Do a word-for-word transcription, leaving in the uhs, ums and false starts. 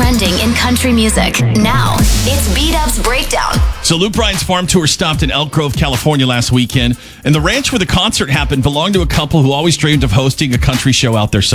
trending in country music. Now, it's B-Dub's Breakdown. So Luke Bryan's farm tour stopped in Elk Grove, California last weekend, and the ranch where the concert happened belonged to a couple who always dreamed of hosting a country show out there.